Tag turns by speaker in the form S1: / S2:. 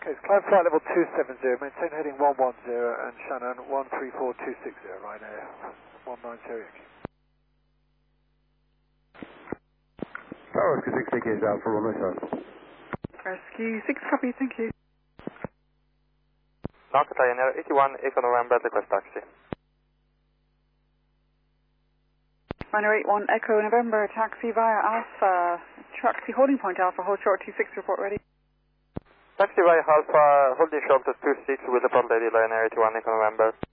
S1: Okay, it's climb flight level 270, maintain heading 110 and Shannon 134260, Ryanair 190 Yankee.
S2: Tower Rescue 6 is out for runway sir.
S3: Rescue 6, copy, thank you.
S4: Knock Ryanair 81, Echo November, request taxi.
S3: Ryanair 81, Echo November, taxi via Alpha, taxi holding point Alpha, hold short 26, report ready.
S4: Taxi via Alpha, holding short at 26 with the port lady Ryanair 81, Echo November.